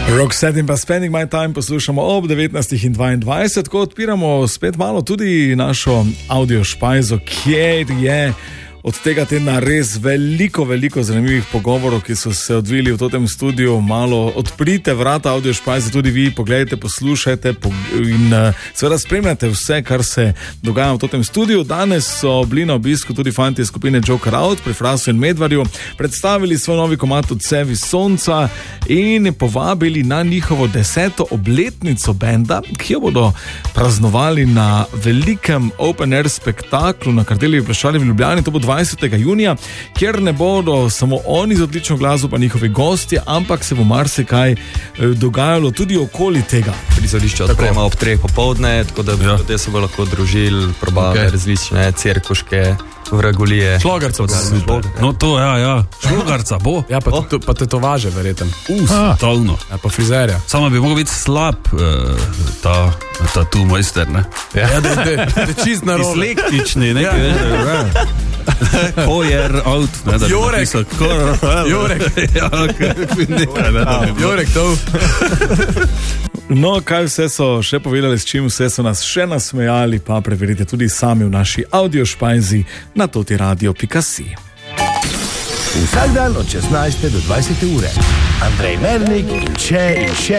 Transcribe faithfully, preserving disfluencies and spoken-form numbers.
Roxette in pa Spending My Time poslušamo ob devetnajstih in dvaindvajset, ko odpiramo spet malo tudi našo audio špajzo, kjer je od tega tedna res veliko, veliko zanimivih pogovorov, ki so se odvili v tem studiu. Malo odprite vrata audio špajze, tudi vi pogledajte, poslušajte in seveda spremljate vse, kar se dogaja v tem studiu. Danes so bili na obisku tudi fanti skupine Joker Out pri Frasu in Medvarju, predstavili svoj novi komad Odsevi sonca in povabili na njihovo deseto obletnico benda, ki jo bodo praznovali na velikem open air spektaklu na Kardeljevi pleščadi v Ljubljani. To bo dvajsetega junija, kjer ne bodo samo oni z odlično glasbo pa njihovi gostje, ampak se bo marsikaj dogajalo tudi okoli tega. Prizorišče odpremo ob treh popoldne, tako da ja. Ljudje se bo lahko družili, probali okay. različne cirkuške, vragulije. Šlogarca bo. No to, ja, ja. Šlogarca bo. Ja, pa, oh. pa tetovaže, verjetno. Us, totalno. Ja, pa frizerja. Samo bi mogel biti slab uh, ta tatu mojster, ne? Ja, ja da je čist narobe. Dislektični, nekaj, ja. veš, ja. Kojer out. Ne, da Jorek. Kor, Jorek. Ja, okay. Jorek, to. No, kaj vse so še povedali, s čim vse so nas še nasmejali, pa preverite tudi sami v naši audio špajzi na totiradio pika si. Vsak dan od šestnajste do dvajsete ure. Andrej Mernik in še in še